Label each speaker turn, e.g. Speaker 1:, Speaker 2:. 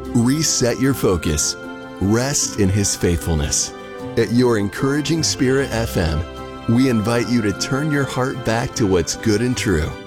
Speaker 1: Reset your focus. Rest in His faithfulness. At Your Encouraging Spirit FM, we invite you to turn your heart back to what's good and true